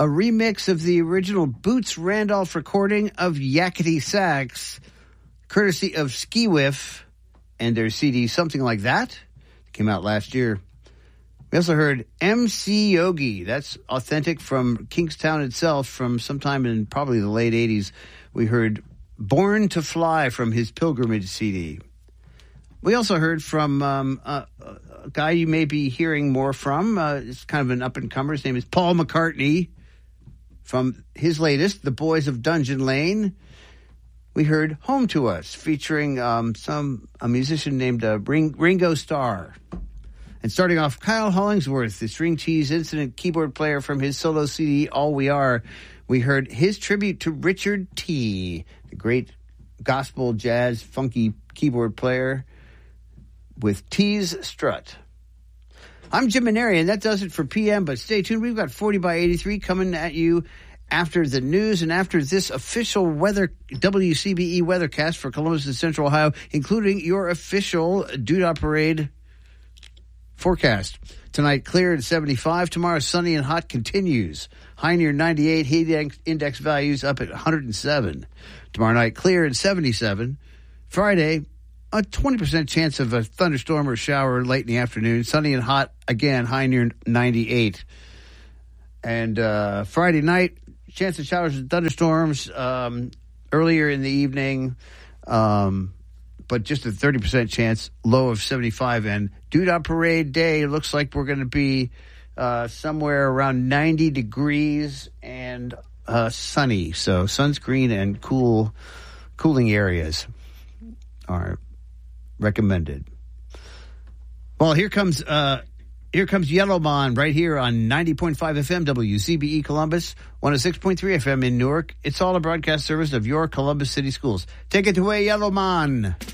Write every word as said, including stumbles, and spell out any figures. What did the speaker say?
a remix of the original Boots Randolph recording of Yakety Sax, courtesy of Ski Whiff and their C D Something Like That. It came out last year. We also heard M C Yogi. That's authentic from Kingstown itself from sometime in probably the late eighties. We heard Born to Fly from his Pilgrimage C D. We also heard from um, a, a guy you may be hearing more from. Uh, it's kind of an up-and-comer. His name is Paul McCartney. From his latest, The Boys of Dungeon Lane, we heard Home to Us, featuring um, some a musician named uh, Ring, Ringo Starr. And starting off, Kyle Hollingsworth, the String Cheese Incident keyboard player from his solo C D, All We Are. We heard his tribute to Richard T., the great gospel, jazz, funky keyboard player, with T's Strut. I'm Jim Maneri, and that does it for P M, but stay tuned. We've got forty by eighty-three coming at you after the news and after this official weather W C B E weathercast for Columbus and Central Ohio, including your official Doodah Parade forecast. Tonight, clear at seventy-five. Tomorrow, sunny and hot continues. High near ninety-eight. Heat index values up at one hundred seven. Tomorrow night, clear at seventy-seven. Friday, a twenty percent chance of a thunderstorm or shower late in the afternoon. Sunny and hot again, high near ninety-eight. And uh, Friday night, chance of showers and thunderstorms um, earlier in the evening. Um, but just a thirty percent chance, low of seventy-five. And Doodah Parade Day, looks like we're going to be uh, somewhere around ninety degrees and uh, sunny. So sunscreen and cool, cooling areas are recommended. Well, here comes uh, here comes Yellowmon right here on ninety point five F M W C B E Columbus, one oh six point three F M in Newark. It's all a broadcast service of your Columbus City Schools. Take it away, Yellowmon.